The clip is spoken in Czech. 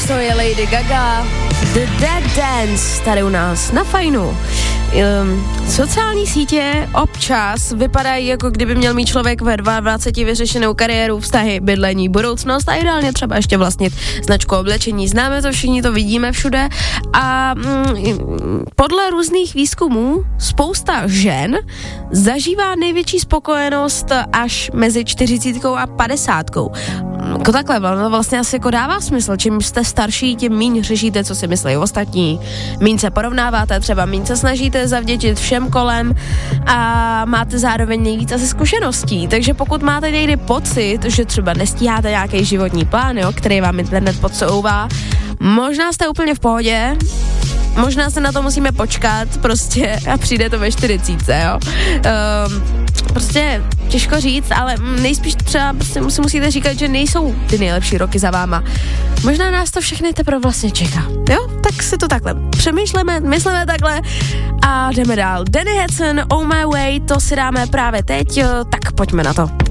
to je Lady Gaga, The Dead Dance, tady u nás na Fajnu. Sociální sítě občas vypadají, jako kdyby měl mít člověk ve 22 vyřešenou kariéru, vztahy, bydlení, budoucnost a ideálně třeba ještě vlastnit značku oblečení. Známe to všichni, to vidíme všude a podle různých výzkumů spousta žen zažívá největší spokojenost až mezi 40 a 50. Jako takhle, no vlastně asi jako dává smysl, čím jste starší, tím míň řešíte, co si myslí ostatní, míň se porovnáváte, třeba míň se snažíte zavděčit všem kolem a máte zároveň nejvíc asi zkušeností, takže pokud máte někdy pocit, že třeba nestíháte nějaký životní plán, jo, který vám internet podsouvá, možná jste úplně v pohodě, možná se na to musíme počkat prostě a přijde to ve 40, jo. Prostě těžko říct, ale nejspíš třeba prostě musíte říkat, že nejsou ty nejlepší roky za váma. Možná nás to všechny teprve vlastně čeká, jo? Tak si to takhle přemýšlíme, myslíme takhle a jdeme dál. Danny Hudson, Oh My Way, to si dáme právě teď, tak pojďme na to.